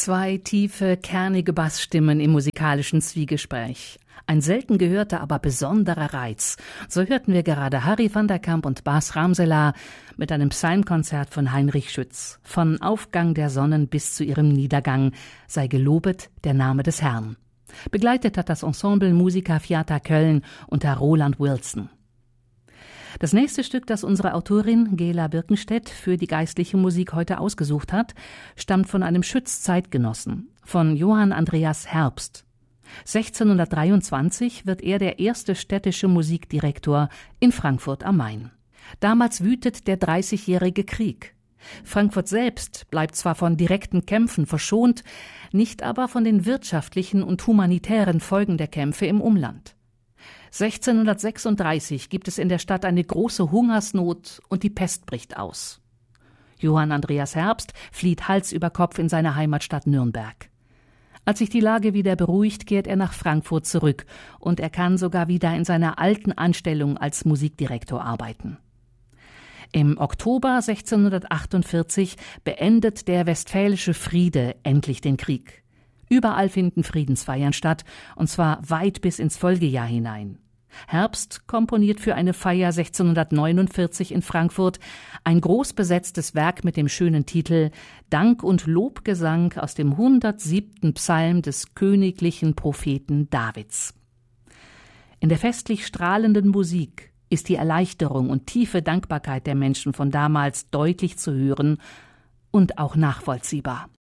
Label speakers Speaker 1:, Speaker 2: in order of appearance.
Speaker 1: Zwei tiefe, kernige Bassstimmen im musikalischen Zwiegespräch. Ein selten gehörter, aber besonderer Reiz. So hörten wir gerade Harry van der Kamp und Bas Ramselaar mit einem Psalmkonzert von Heinrich Schütz. Von Aufgang der Sonnen bis zu ihrem Niedergang sei gelobet der Name des Herrn. Begleitet hat das Ensemble Musica Fiata Köln unter Roland Wilson. Das nächste Stück, das unsere Autorin Gela Birkenstedt für die geistliche Musik heute ausgesucht hat, stammt von einem Schütz-Zeitgenossen, von Johann Andreas Herbst. 1623 wird er der erste städtische Musikdirektor in Frankfurt am Main. Damals wütet der 30-jährige Krieg. Frankfurt selbst bleibt zwar von direkten Kämpfen verschont, nicht aber von den wirtschaftlichen und humanitären Folgen der Kämpfe im Umland. 1636 gibt es in der Stadt eine große Hungersnot und die Pest bricht aus. Johann Andreas Herbst flieht Hals über Kopf in seine Heimatstadt Nürnberg. Als sich die Lage wieder beruhigt, kehrt er nach Frankfurt zurück und er kann sogar wieder in seiner alten Anstellung als Musikdirektor arbeiten. Im Oktober 1648 beendet der Westfälische Friede endlich den Krieg. Überall finden Friedensfeiern statt, und zwar weit bis ins Folgejahr hinein. Herbst komponiert für eine Feier 1649 in Frankfurt ein groß besetztes Werk mit dem schönen Titel Dank und Lobgesang aus dem 107. Psalm des königlichen Propheten Davids. In der festlich strahlenden Musik ist die Erleichterung und tiefe Dankbarkeit der Menschen von damals deutlich zu hören und auch nachvollziehbar.